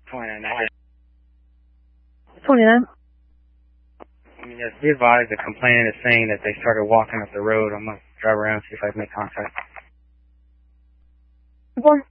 29. 29. I mean, yes, be advised, the complainant is saying that they started walking up the road. I'm going to drive around and see if I can make contact. One.